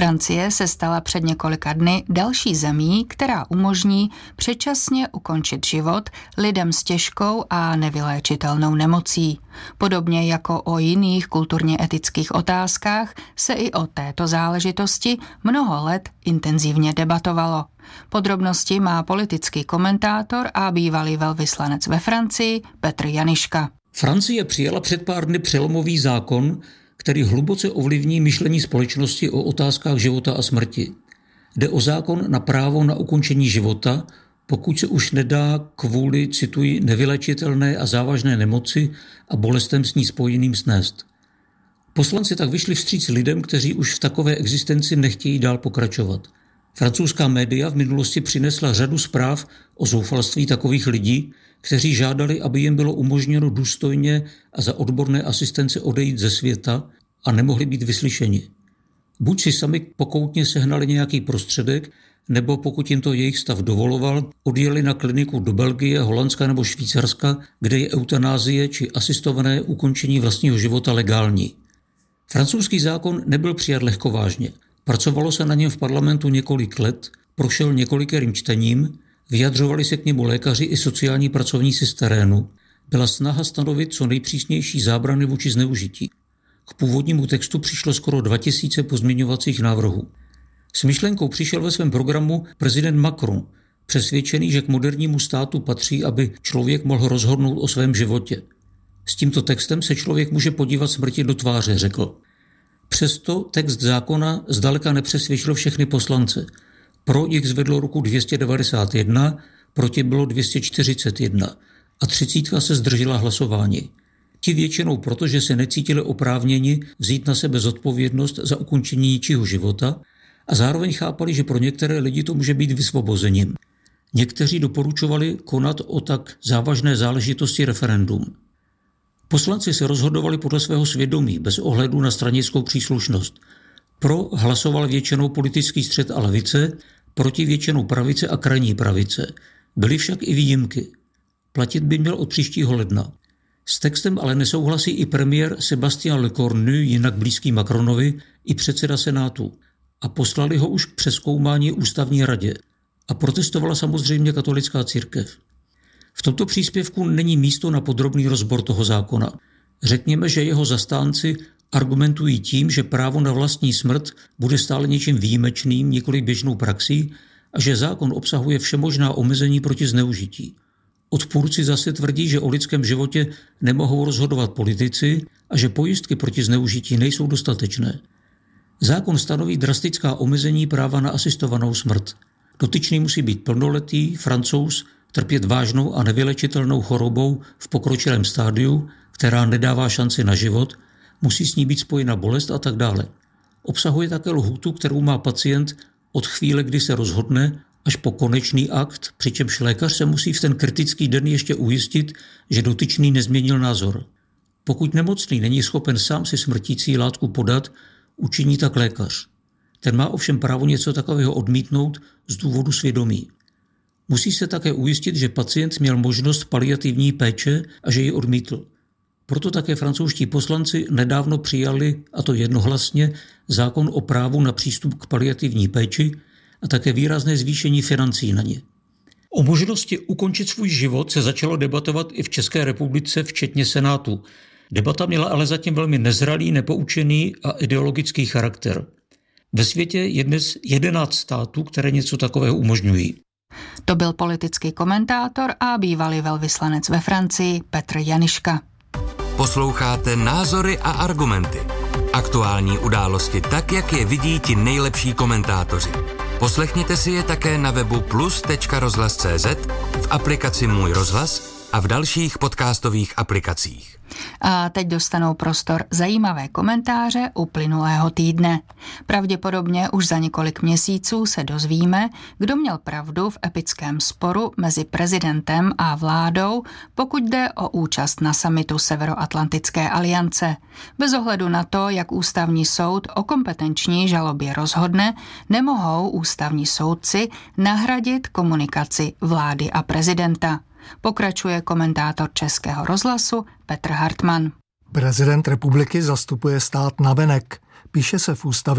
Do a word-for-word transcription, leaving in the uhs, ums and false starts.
Francie se stala před několika dny další zemí, která umožní předčasně ukončit život lidem s těžkou a nevyléčitelnou nemocí. Podobně jako o jiných kulturně etických otázkách se i o této záležitosti mnoho let intenzivně debatovalo. Podrobnosti má politický komentátor a bývalý velvyslanec ve Francii Petr Janiška. Francie přijala před pár dny přelomový zákon, který hluboce ovlivní myšlení společnosti o otázkách života a smrti. Jde o zákon na právo na ukončení života, pokud se už nedá kvůli, cituji, nevyléčitelné a závažné nemoci a bolestem s ní spojeným snést. Poslanci tak vyšli vstříc lidem, kteří už v takové existenci nechtějí dál pokračovat. Francouzská média v minulosti přinesla řadu zpráv o zoufalství takových lidí, kteří žádali, aby jim bylo umožněno důstojně a za odborné asistence odejít ze světa a nemohli být vyslyšeni. Buď si sami pokoutně sehnali nějaký prostředek, nebo pokud jim to jejich stav dovoloval, odjeli na kliniku do Belgie, Holandska nebo Švýcarska, kde je eutanázie či asistované ukončení vlastního života legální. Francouzský zákon nebyl přijat lehkovážně. Pracovalo se na něm v parlamentu několik let, prošel několikerým čtením, vyjadřovali se k němu lékaři i sociální pracovníci z terénu. Byla snaha stanovit co nejpřísnější zábrany vůči zneužití. K původnímu textu přišlo skoro dva tisíce pozměňovacích návrhů. S myšlenkou přišel ve svém programu prezident Macron, přesvědčený, že k modernímu státu patří, aby člověk mohl rozhodnout o svém životě. S tímto textem se člověk může podívat smrti do tváře, řekl. Přesto text zákona zdaleka nepřesvědčil všechny poslance. Pro jich zvedlo ruku dvě stě devadesát jedna, proti bylo dvě stě čtyřicet jedna a třicítka se zdržela hlasování. Ti většinou proto, že se necítili oprávněni vzít na sebe zodpovědnost za ukončení ničího života a zároveň chápali, že pro některé lidi to může být vysvobozením. Někteří doporučovali konat o tak závažné záležitosti referendum. Poslanci se rozhodovali podle svého svědomí, bez ohledu na stranickou příslušnost. Pro hlasoval většinou politický střed a levice, proti většinou pravice a krajní pravice. Byly však i výjimky. Platit by měl od příštího ledna. S textem ale nesouhlasí i premiér Sébastien Lecornu, jinak blízký Macronovi, i předseda Senátu. A poslali ho už k přezkoumání ústavní radě. A protestovala samozřejmě katolická církev. V tomto příspěvku není místo na podrobný rozbor toho zákona. Řekněme, že jeho zastánci argumentují tím, že právo na vlastní smrt bude stále něčím výjimečným, nikoli běžnou praxí a že zákon obsahuje všemožná omezení proti zneužití. Odpůrci zase tvrdí, že o lidském životě nemohou rozhodovat politici a že pojistky proti zneužití nejsou dostatečné. Zákon stanoví drastická omezení práva na asistovanou smrt. Dotyčný musí být plnoletý, Francouz, trpět vážnou a nevylečitelnou chorobou v pokročilém stádiu, která nedává šanci na život, musí s ní být spojena bolest a tak dále. Obsahuje také lhůtu, kterou má pacient od chvíle, kdy se rozhodne, až po konečný akt, přičemž lékař se musí v ten kritický den ještě ujistit, že dotyčný nezměnil názor. Pokud nemocný není schopen sám si smrtící látku podat, učiní tak lékař. Ten má ovšem právo něco takového odmítnout z důvodu svědomí. Musí se také ujistit, že pacient měl možnost paliativní péče a že ji odmítl. Proto také francouzští poslanci nedávno přijali, a to jednohlasně, zákon o právu na přístup k paliativní péči a také výrazné zvýšení financí na ně. O možnosti ukončit svůj život se začalo debatovat i v České republice, včetně Senátu. Debata měla ale zatím velmi nezralý, nepoučený a ideologický charakter. Ve světě je dnes jedenáct států, které něco takového umožňují. To byl politický komentátor a bývalý velvyslanec ve Francii Petr Janiška. Posloucháte Názory a argumenty. Aktuální události tak, jak je vidí ti nejlepší komentátoři. Poslechněte si je také na webu plus tečka rozhlas tečka cé zet, v aplikaci Můj rozhlas a v dalších podcastových aplikacích. A teď dostanou prostor zajímavé komentáře uplynulého týdne. Pravděpodobně už za několik měsíců se dozvíme, kdo měl pravdu v epickém sporu mezi prezidentem a vládou, pokud jde o účast na summitu Severoatlantické aliance. Bez ohledu na to, jak ústavní soud o kompetenční žalobě rozhodne, nemohou ústavní soudci nahradit komunikaci vlády a prezidenta. Pokračuje komentátor Českého rozhlasu Petr Hartmann. Prezident republiky zastupuje stát navenek. Píše se v ústavě